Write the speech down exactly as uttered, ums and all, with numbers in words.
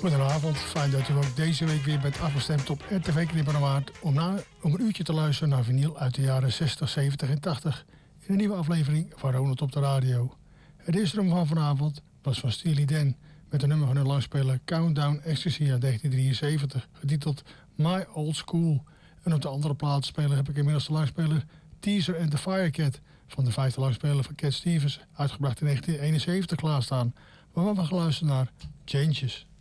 Goedenavond, fijn dat u ook deze week weer bent afgestemd op R T V Knipperwaard om, na, om een uurtje te luisteren naar vinyl uit de jaren zestig, zeventig en tachtig in een nieuwe aflevering van Ronald op de radio. Het eerste nummer van vanavond was van Steely Dan met een nummer van hun langspeler Countdown Ecstasy uit negentien drieënzeventig, getiteld My Old School. En op de andere plaatspeler heb ik inmiddels de langspeler Teaser and the Firecat van de vijfde langspeler van Cat Stevens, uitgebracht in negentien eenenzeventig, klaarstaan, waarvan we geluisterd naar Changes.